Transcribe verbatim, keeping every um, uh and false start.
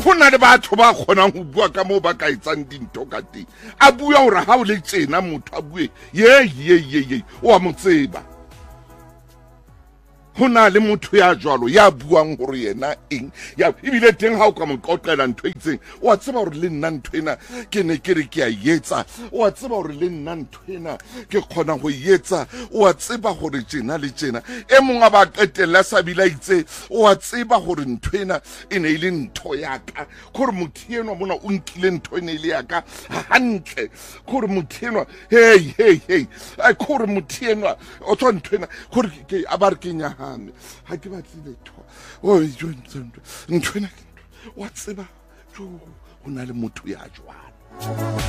go na le batho ba kgonang go bua ka mo ba ka etsang dintho ka teng a bua gore ha o le tsena motho a bue ye ye ye ye o a mo tseba go na le motho ya jwalo ya buang gore yena eng ya ebile teng ha o ka mo qoqela ntho e itseng o a tseba gore le nna ntho ena ke ne ke re ke a yetsa o a tseba gore le nna ntho ena ke kgona go yetsa o a tseba gore tjena le tjena e mongwe ba qetella sa bila itse o a tseba gore ntho ena e ne ile ntho ya ka gore motho eno mona o nkile ntho ene ile ya ka hantle gore motho eno hey hey hey a gore motho eno o tswa ntho ena gore ke a ba re ke nya ha ke batle letho o ntho ena wa tseba go na le motho ya jwalo